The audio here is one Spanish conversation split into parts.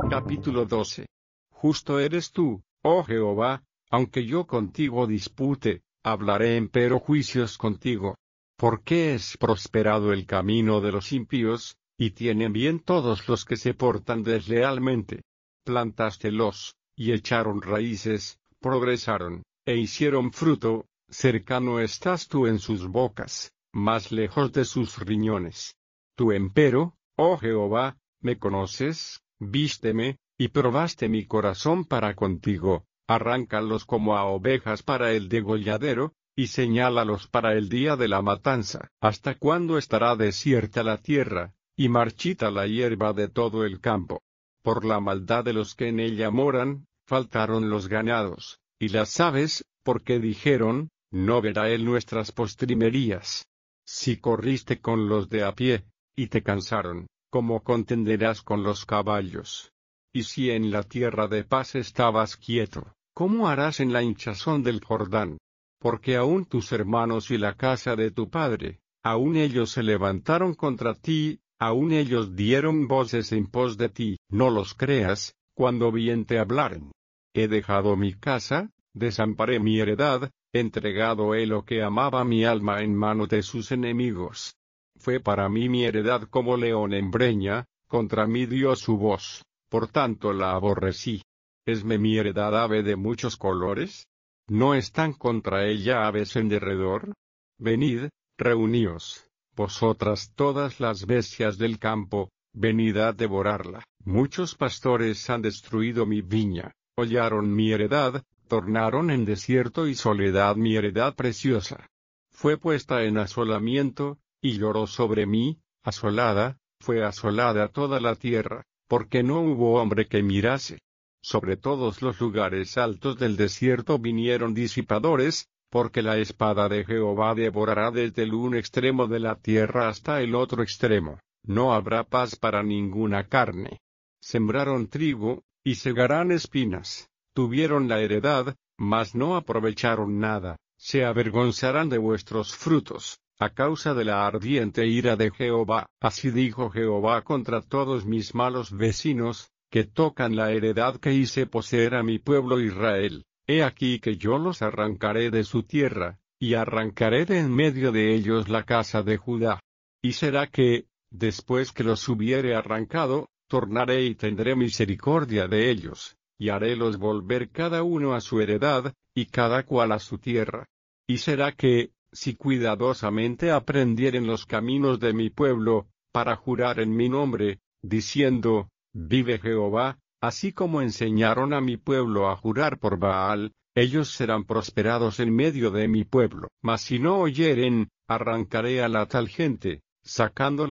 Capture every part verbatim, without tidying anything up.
Capítulo doce. Justo eres tú, oh Jehová, aunque yo contigo dispute, hablaré empero juicios contigo. Porque es prosperado el camino de los impíos, y tienen bien todos los que se portan deslealmente. Plantástelos, y echaron raíces, progresaron, e hicieron fruto, cercano estás tú en sus bocas, más lejos de sus riñones. Tú empero, oh Jehová, me conoces, vísteme, y probaste mi corazón para contigo, arráncalos como a ovejas para el degolladero, y señálalos para el día de la matanza. ¿Hasta cuándo estará desierta la tierra, y marchita la hierba de todo el campo? Por la maldad de los que en ella moran, faltaron los ganados, y las aves, porque dijeron, no verá él nuestras postrimerías. Si corriste con los de a pie, y te cansaron, ¿cómo contenderás con los caballos? Y si en la tierra de paz estabas quieto, ¿cómo harás en la hinchazón del Jordán? Porque aun tus hermanos y la casa de tu padre, aun ellos se levantaron contra ti, aun ellos dieron voces en pos de ti. No los creas, cuando bien te hablaren. He dejado mi casa, desamparé mi heredad, entregado he lo que amaba mi alma en mano de sus enemigos. Fue para mí mi heredad como león en breña, contra mí dio su voz, por tanto la aborrecí. ¿Esme mi heredad ave de muchos colores? ¿No están contra ella aves en derredor? Venid, reuníos, vosotras todas las bestias del campo, venid a devorarla. Muchos pastores han destruido mi viña, hollaron mi heredad, tornaron en desierto y soledad mi heredad preciosa. Fue puesta en asolamiento, y lloró sobre mí, asolada, fue asolada toda la tierra, porque no hubo hombre que mirase. Sobre todos los lugares altos del desierto vinieron disipadores, porque la espada de Jehová devorará desde el un extremo de la tierra hasta el otro extremo, no habrá paz para ninguna carne. Sembraron trigo, y segarán espinas, tuvieron la heredad, mas no aprovecharon nada, se avergonzarán de vuestros frutos, a causa de la ardiente ira de Jehová. Así dijo Jehová contra todos mis malos vecinos, que tocan la heredad que hice poseer a mi pueblo Israel. He aquí que yo los arrancaré de su tierra, y arrancaré de en medio de ellos la casa de Judá. Y será que, después que los hubiere arrancado, tornaré y tendré misericordia de ellos, y harélos volver cada uno a su heredad, y cada cual a su tierra. Y será que, si cuidadosamente aprendieren los caminos de mi pueblo, para jurar en mi nombre, diciendo, vive Jehová, así como enseñaron a mi pueblo a jurar por Baal, ellos serán prosperados en medio de mi pueblo. Mas si no oyeren, arrancaré a la tal gente, sacando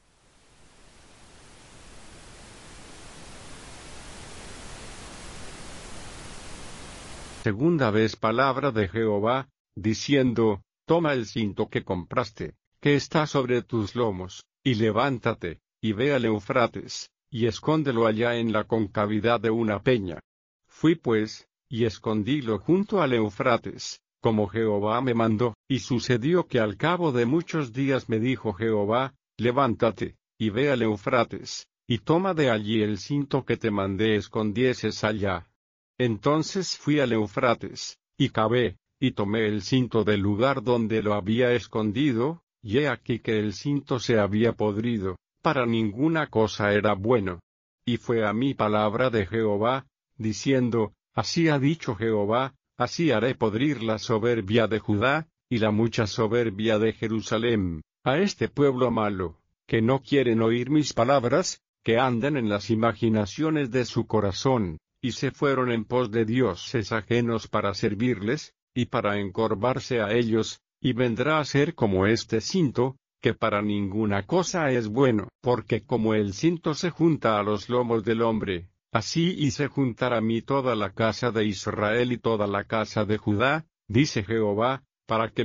segunda vez palabra de Jehová, diciendo, toma el cinto que compraste, que está sobre tus lomos, y levántate, y ve al Eufrates, y escóndelo allá en la concavidad de una peña. Fui pues, y escondílo junto al Eufrates, como Jehová me mandó, y sucedió que al cabo de muchos días me dijo Jehová, levántate, y ve al Eufrates, y toma de allí el cinto que te mandé escondieses allá. Entonces fui al Eufrates, y cavé, y tomé el cinto del lugar donde lo había escondido, y he aquí que el cinto se había podrido, para ninguna cosa era bueno. Y fue a mí palabra de Jehová, diciendo, así ha dicho Jehová, así haré podrir la soberbia de Judá, y la mucha soberbia de Jerusalén, a este pueblo malo, que no quieren oír mis palabras, que andan en las imaginaciones de su corazón, y se fueron en pos de dioses ajenos para servirles, y para encorvarse a ellos, y vendrá a ser como este cinto, que para ninguna cosa es bueno, porque como el cinto se junta a los lomos del hombre, así hice juntar a mí toda la casa de Israel y toda la casa de Judá, dice Jehová, para que